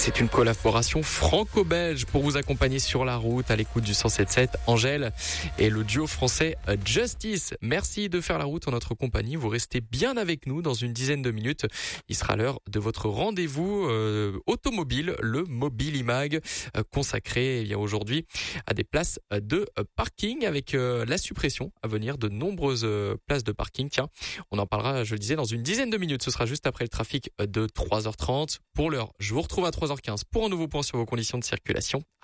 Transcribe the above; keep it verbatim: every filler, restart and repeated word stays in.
C'est une collaboration franco-belge pour vous accompagner sur la route à l'écoute du cent sept virgule sept. Angèle et le duo français Justice. Merci de faire la route en notre compagnie. Vous restez bien avec nous dans une dizaine de minutes. Il sera l'heure de votre rendez-vous euh, automobile, le Mobile Imag, euh, consacré eh bien, aujourd'hui à des places de parking avec euh, la suppression à venir de nombreuses euh, places de parking. Tiens, on en parlera, je le disais, dans une dizaine de minutes. Ce sera juste après le trafic de trois heures trente. Pour l'heure, je vous retrouve à trois heures quinze pour un nouveau point sur vos conditions de circulation.